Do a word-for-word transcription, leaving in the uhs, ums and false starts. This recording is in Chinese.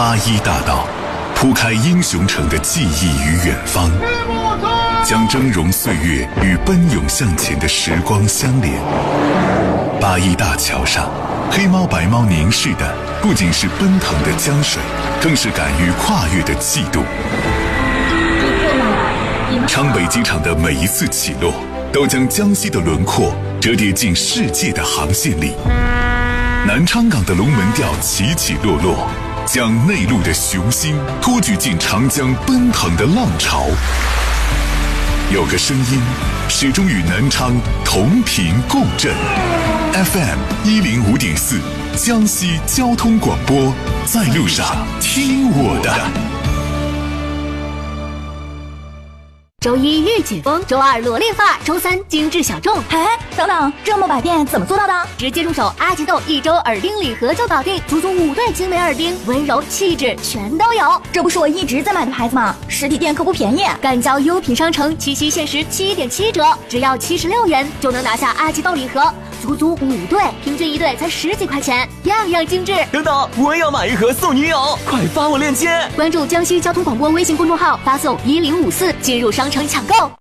八一大道，铺开英雄城的记忆与远方，将峥嵘岁月与奔涌向前的时光相连。八一大桥上，黑猫白猫凝视的不仅是奔腾的江水，更是敢于跨越的气度。昌北机场的每一次起落，都将江西的轮廓折叠进世界的航线里。南昌港的龙门吊起起落落，将内陆的雄心托举进长江奔腾的浪潮。有个声音始终与南昌同频共振。 F M 一零五点四，江西交通广播，在路上听我的。 周一御姐风，周二萝莉发，周三精致小众。 哎，等等，这么百变怎么做到的？ 直接入手阿吉豆一周耳钉礼盒就搞定，足足五对精美耳钉，温柔气质全都有。 这不是我一直在买的牌子吗？实体店可不便宜。 赶交优品商城，七夕限时七点七折，只要七十六元就能拿下阿吉豆礼盒，足足五对，平均一对才十几块钱，样样精致。 等等，我也要买一盒送女友，快发我链接！ 关注江西交通广播微信公众号，发送一零五四进入商城抢购。